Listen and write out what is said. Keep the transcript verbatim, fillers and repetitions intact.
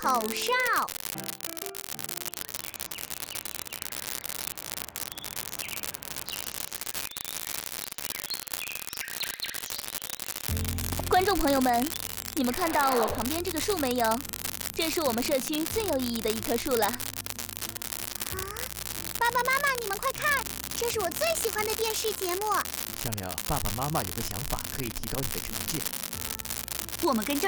口哨。 观众朋友们，你们看到我旁边这个树没有？这是我们社区最有意义的一棵树了。啊！ 爸爸妈妈，你们快看，这是我最喜欢的电视节目。 亮亮，爸爸妈妈有个想法，可以提高你的成绩。 我们跟这